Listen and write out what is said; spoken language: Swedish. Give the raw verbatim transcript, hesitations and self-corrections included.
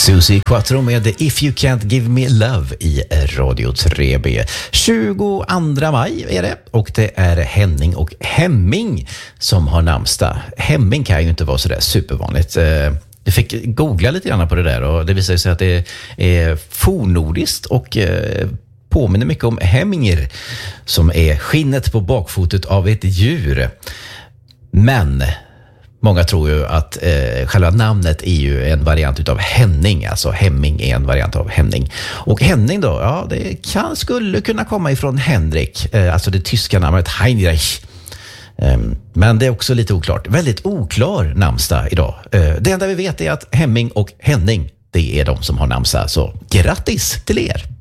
Susie Quattro med If You Can't Give Me Love i Radio tre B. tjugoandra maj är det, och det är Henning och Hemming som har namnsdag. Hemming kan ju inte vara så där supervanligt. Jag fick googla lite grann på det där och det visar sig att det är fornnordiskt och påminner mycket om Hemminger, som är skinnet på bakfotet av ett djur. Men många tror ju att eh, själva namnet är ju en variant utav Henning. Alltså Hemming är en variant av Henning. Och Henning då, ja, det kan, skulle kunna komma ifrån Henrik. Eh, alltså det tyska namnet Heinrich. Eh, men det är också lite oklart. Väldigt oklar namnsdag idag. Eh, det enda vi vet är att Hemming och Henning, det är de som har namnsdag. Så grattis till er!